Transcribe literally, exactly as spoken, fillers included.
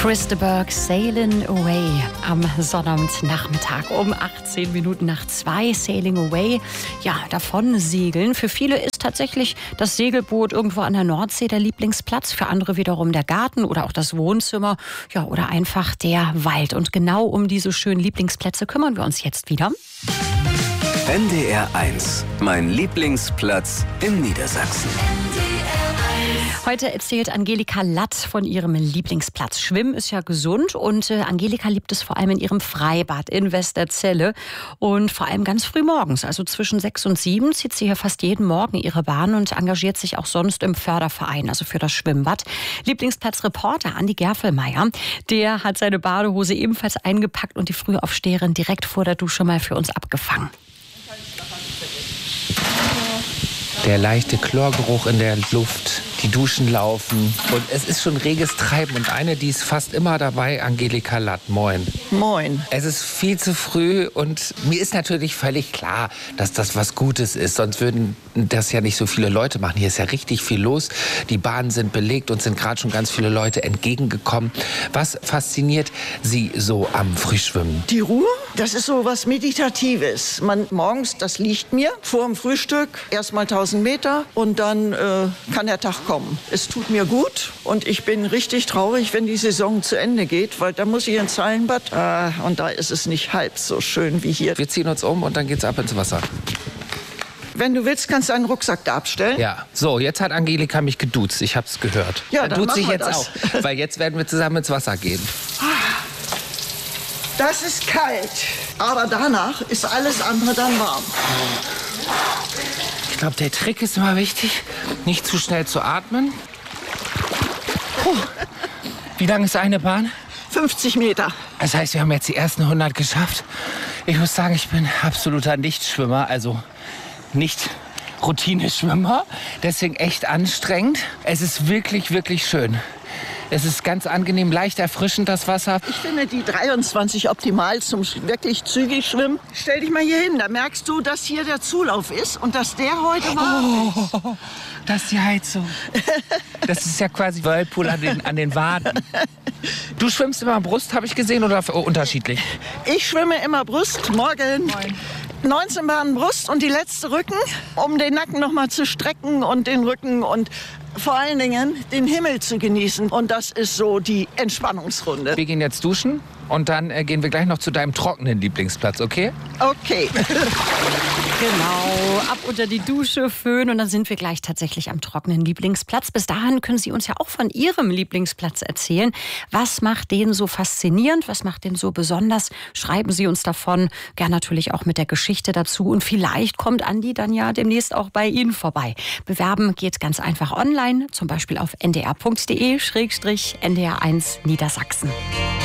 Chris de Burgh, Sailing Away am Sonnabendnachmittag um achtzehn Minuten nach zwei. Sailing Away, ja, davon segeln. Für viele ist tatsächlich das Segelboot irgendwo an der Nordsee der Lieblingsplatz. Für andere wiederum der Garten oder auch das Wohnzimmer. Ja, oder einfach der Wald. Und genau um diese schönen Lieblingsplätze kümmern wir uns jetzt wieder. N D R eins, mein Lieblingsplatz in Niedersachsen. Heute erzählt Angelika Latt von ihrem Lieblingsplatz. Schwimmen ist ja gesund und äh, Angelika liebt es vor allem in ihrem Freibad in Westerzelle und vor allem ganz früh morgens, also zwischen sechs und sieben zieht sie hier fast jeden Morgen ihre Bahn und engagiert sich auch sonst im Förderverein, also für das Schwimmbad. Lieblingsplatzreporter Andi Gerfelmeier, der hat seine Badehose ebenfalls eingepackt und die Frühaufsteherin direkt vor der Dusche mal für uns abgefangen. Der leichte Chlorgeruch in der Luft, die Duschen laufen und es ist schon reges Treiben. Und eine, die ist fast immer dabei, Angelika Latt. Moin. Moin. Es ist viel zu früh und mir ist natürlich völlig klar, dass das was Gutes ist. Sonst würden das ja nicht so viele Leute machen. Hier ist ja richtig viel los. Die Bahnen sind belegt und sind gerade schon ganz viele Leute entgegengekommen. Was fasziniert Sie so am Frühschwimmen? Die Ruhe, das ist so was Meditatives. Man morgens, das liegt mir vor dem Frühstück, erst mal tausend Meter und dann äh, kann der Tag kommen. Es tut mir gut und ich bin richtig traurig, wenn die Saison zu Ende geht, weil da muss ich ins Hallenbad äh, und da ist es nicht halb so schön wie hier. Wir ziehen uns um und dann geht's ab ins Wasser. Wenn du willst, kannst du einen Rucksack da abstellen. Ja, so, jetzt hat Angelika mich geduzt, ich hab's gehört. Ja, dann duzt sich machen wir jetzt das. auch, weil jetzt werden wir zusammen ins Wasser gehen. Das ist kalt, aber danach ist alles andere dann warm. Ich glaube, der Trick ist immer wichtig, nicht zu schnell zu atmen. Puh. Wie lang ist eine Bahn? fünfzig Meter. Das heißt, wir haben jetzt die ersten hundert geschafft. Ich muss sagen, ich bin absoluter Nichtschwimmer, also nicht Routineschwimmer. Deswegen echt anstrengend. Es ist wirklich, wirklich schön. Es ist ganz angenehm, leicht erfrischend, das Wasser. Ich finde die dreiundzwanzig optimal zum wirklich zügig schwimmen. Stell dich mal hier hin, da merkst du, dass hier der Zulauf ist und dass der heute warm ist. Oh, das ist die Heizung. Das ist ja quasi Whirlpool an den, an den Waden. Du schwimmst immer Brust, habe ich gesehen, oder unterschiedlich? Ich schwimme immer Brust, morgen. Moin. neunzehn Bahnen Brust und die letzte Rücken, um den Nacken noch mal zu strecken und den Rücken und vor allen Dingen den Himmel zu genießen. Und das ist so die Entspannungsrunde. Wir gehen jetzt duschen und dann äh, gehen wir gleich noch zu deinem trockenen Lieblingsplatz, okay? Okay. Genau, ab unter die Dusche, Föhn und dann sind wir gleich tatsächlich am trockenen Lieblingsplatz. Bis dahin können Sie uns ja auch von Ihrem Lieblingsplatz erzählen. Was macht den so faszinierend? Was macht den so besonders? Schreiben Sie uns davon, gern natürlich auch mit der Geschichte dazu. Und vielleicht kommt Andi dann ja demnächst auch bei Ihnen vorbei. Bewerben geht ganz einfach online, zum Beispiel auf n d r punkt d e slash n d r eins Niedersachsen.